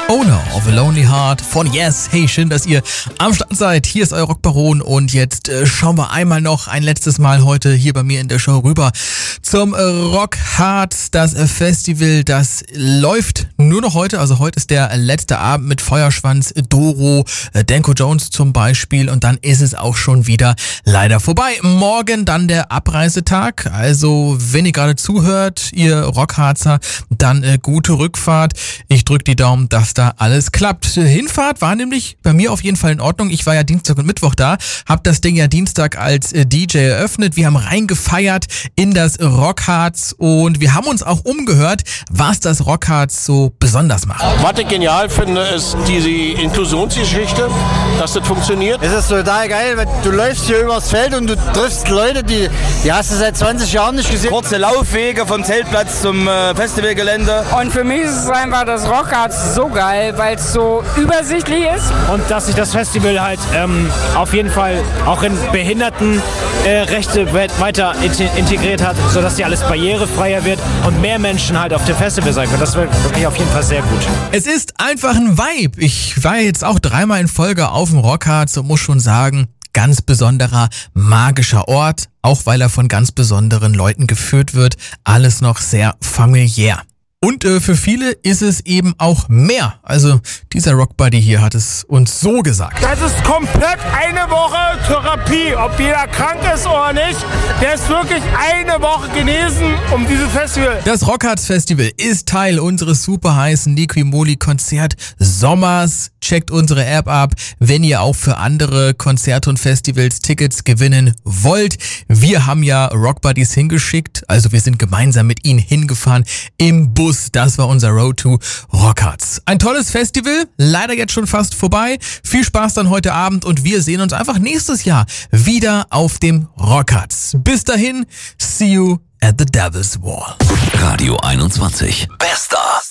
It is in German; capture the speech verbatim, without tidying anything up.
Owner of a Lonely Heart von Yes. Hey, schön, dass ihr am Start seid. Hier ist euer Rockbaron und jetzt äh, schauen wir einmal noch ein letztes Mal heute hier bei mir in der Show rüber zum äh, Rock Hearts, das äh, Festival. Das läuft nur noch heute, also heute ist der letzte Abend mit Feuerschwanz, äh, Doro, äh, Danko Jones zum Beispiel und dann ist es auch schon wieder leider vorbei. Morgen dann der Abreisetag, also wenn ihr gerade zuhört, ihr Rockharzer, dann äh, gute Rückfahrt. Ich drücke die Daumen, dass da alles klappt. Hinfahrt war nämlich bei mir auf jeden Fall in Ordnung. Ich war ja Dienstag und Mittwoch da, hab das Ding ja Dienstag als äh, D J eröffnet. Wir haben reingefeiert in das Rockharz und wir haben uns auch umgehört, was das Rockharz so besonders macht. Was ich genial finde, ist diese Inklusionsgeschichte, dass das funktioniert. Es ist total geil, wenn du läufst hier übers Feld und du triffst Leute, die, die hast du seit zwanzig Jahren nicht gesehen. Kurze Laufwege vom Zeltplatz zum äh, Festivalgelände. Und für mich ist es einfach das Rockharz so geil, weil es so übersichtlich ist. Und dass sich das Festival halt ähm, auf jeden Fall auch in Behindertenrechte äh, weiter integriert hat, sodass die alles barrierefreier wird und mehr Menschen halt auf dem Festival sein können. Das wird wirklich auf jeden Fall sehr gut. Es ist einfach ein Vibe. Ich war jetzt auch dreimal in Folge auf dem Rockharz und muss schon sagen, ganz besonderer, magischer Ort, auch weil er von ganz besonderen Leuten geführt wird. Alles noch sehr familiär. Und äh, für viele ist es eben auch mehr. Also dieser Rockbuddy hier hat es uns so gesagt. Das ist komplett eine Woche Therapie, ob jeder krank ist oder nicht. Der ist wirklich eine Woche genesen um dieses Festival. Das Rockharz Festival ist Teil unseres super heißen Liqui-Moly Konzert Sommers. Checkt unsere App ab, wenn ihr auch für andere Konzerte und Festivals Tickets gewinnen wollt. Wir haben ja Rockbuddies hingeschickt, also wir sind gemeinsam mit ihnen hingefahren im Bus. Das war unser Road to Rockharz. Ein tolles Festival, leider jetzt schon fast vorbei. Viel Spaß dann heute Abend und wir sehen uns einfach nächstes Jahr wieder auf dem Rockharz. Bis dahin, see you at the Devil's Wall. Radio einundzwanzig. Bester.